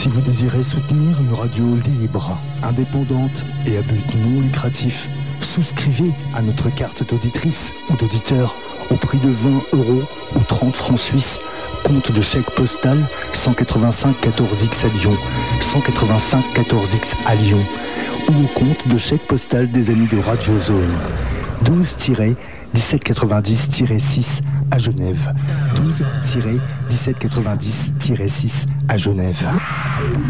Si vous désirez soutenir une radio libre, indépendante et à but non lucratif, souscrivez à notre carte d'auditrice ou d'auditeur au prix de 20 € ou 30 francs suisses. Compte de chèque postal 185 14X à Lyon, 185 14X à Lyon, ou au compte de chèque postal des amis de Radio Zone, 12-1790-6 à Genève, 12-1790-6 à Genève.